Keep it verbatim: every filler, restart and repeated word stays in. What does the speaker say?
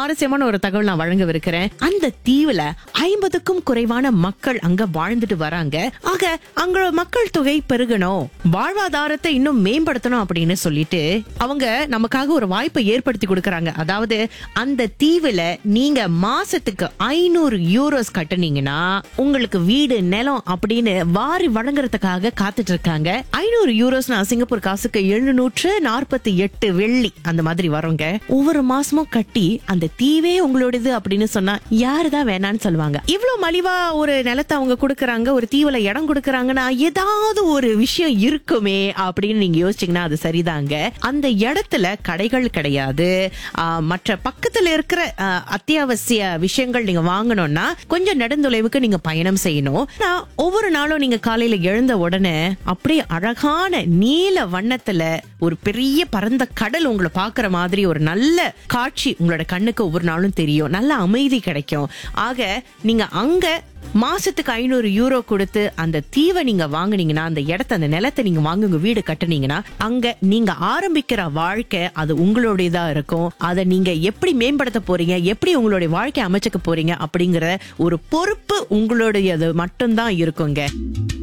சுவாரஸ்யமான ஒரு தகவல் நான் வழங்கவிருக்கிறேன். அந்த தீவுல ஐம்பதுக்கும் குறைவான மக்கள் அங்க வாழ்ந்துட்டு வராங்க. ஆக அங்க மக்கள் தொகை பெருகணும், வாழ்வாதாரத்தை இன்னும் மேம்படுத்தணும் அப்படின்னு சொல்லிட்டு அவங்க நமக்காக ஒரு வாய்ப்பை ஏற்படுத்தி கொடுக்கறாங்க. அதாவது அந்த தீவுல நீங்க மாசத்துக்கு ஐநூறு யூரோஸ் கட்டுனீங்கன்னா உங்களுக்கு வீடு நிலம் அப்படின்னு வாரி வழங்குறதுக்காக காத்துட்டு இருக்காங்க. ஐநூறு யூரோஸ்னா சிங்கப்பூர் காசுக்கு எழுநூற்று நாற்பத்தி எட்டு வெள்ளி அந்த மாதிரி வருங்க. ஒவ்வொரு மாசமும் கட்டி அந்த தீவே உங்களோடது அப்படின்னு சொன்னா யாருதான் வேணான்னு சொல்லுவாங்க. இவ்வளவு மலிவா ஒரு நிலத்தை அவங்க கொடுக்கறாங்க, ஒரு தீவுல இடம் கொடுக்கறாங்கன்னா ஏதாவது ஒரு விஷயம் இருக்குமே அப்படின்னு நீங்க யோசிச்சீங்கன்னா அது சரிதாங்க. அந்த இடத்துல கடைகள் கிடையாது. மற்ற பக்கத்துல இருக்கிற அத்தியாவசிய விஷயங்கள் நீங்க வாங்கணும்னா கொஞ்சம் நெடுந்தொலைவுக்கு நீங்க பயணம் செய்யணும். ஒவ்வொரு நாளும் நீங்க காலையில எழுந்த உடனே அப்படியே அழகான நீல வண்ணத்துல ஒரு பெரிய பரந்த கடல் உங்களை பாக்குற மாதிரி ஒரு நல்ல காட்சி உங்களோட கண்ணுக்கு ஒவ்வொரு நாளும் தெரியும். நல்ல அமைதி கிடைக்கும். ஆக நீங்க அங்க மாசத்துக்கு ஐநூறு யூரோ கொடுத்து அந்த தீவை நீங்க வாங்குனீங்கன்னா, அந்த இடத்த அந்த நிலத்தை நீங்க வாங்குங்க, வீடு கட்டுனீங்கன்னா அங்க நீங்க ஆரம்பிக்கிற வாழ்க்கை அது உங்களுடையதா இருக்கும். அதை நீங்க எப்படி மேம்படுத்த போறீங்க, எப்படி உங்களுடைய வாழ்க்கை அமைச்சுக்க போறீங்க அப்படிங்கிற ஒரு பொறுப்பு உங்களுடையது மட்டும்தான் இருக்குங்க.